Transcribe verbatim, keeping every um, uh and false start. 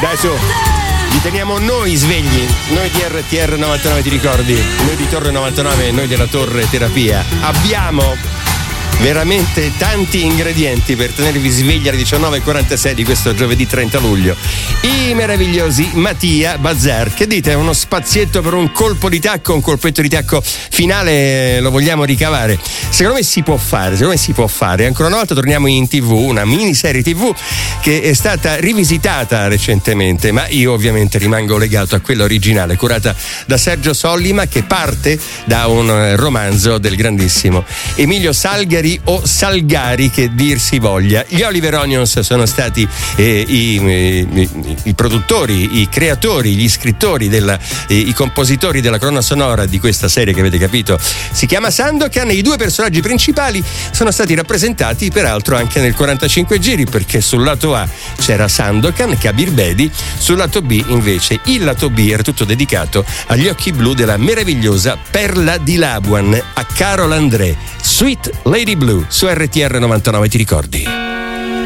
Dai su, li teniamo noi svegli, noi di R T R novantanove, ti ricordi? Noi di Torre novantanove, noi della Torre Terapia. Abbiamo veramente tanti ingredienti per tenervi svegli alle diciannove e quarantasei di questo giovedì trenta luglio. I meravigliosi Mattia Bazar. Che dite? Uno spazietto per un colpo di tacco, un colpetto di tacco finale lo vogliamo ricavare? Secondo me si può fare, secondo me si può fare. Ancora una volta torniamo in tivù, una miniserie tivù che è stata rivisitata recentemente, ma io ovviamente rimango legato a quella originale, curata da Sergio Sollima, che parte da un romanzo del grandissimo Emilio Salgari o Salgari, che dir si voglia. Gli Oliver Onions sono stati eh, i, i, i produttori, i creatori, gli scrittori, della, eh, i compositori della colonna sonora di questa serie che avete capito si chiama Sandokan, e i due personaggi principali sono stati rappresentati peraltro anche nel quarantacinque giri, perché sul lato A c'era Sandokan, Kabir Bedi, sul lato B invece il lato B era tutto dedicato agli occhi blu della meravigliosa Perla di Labuan, a Carol André. Sweet Lady Blue su R T R novantanove, ti ricordi?